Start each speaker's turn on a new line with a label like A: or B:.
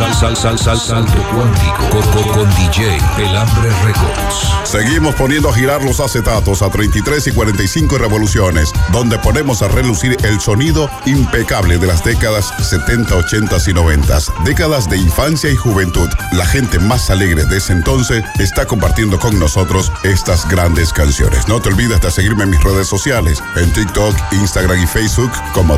A: Salto cuántico con DJ Pelambre Records.
B: Seguimos poniendo a girar los acetatos a 33 y 45 revoluciones, donde ponemos a relucir el sonido impecable de las décadas 70, 80 y 90. Décadas de infancia y juventud. La gente más alegre de ese entonces está compartiendo con nosotros estas grandes canciones. No te olvides de seguirme en mis redes sociales, en TikTok, Instagram y Facebook como